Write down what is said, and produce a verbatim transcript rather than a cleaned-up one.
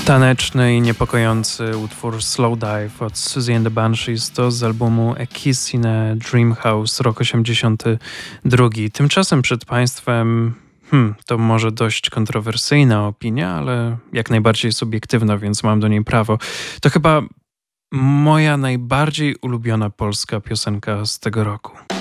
Taneczny i niepokojący utwór Slow Dive od Susie and the Banshees to z albumu A Kiss in a Dream House, rok osiemdziesiąty drugi. Tymczasem przed państwem, hmm, to może dość kontrowersyjna opinia, ale jak najbardziej subiektywna, więc mam do niej prawo. To chyba moja najbardziej ulubiona polska piosenka z tego roku.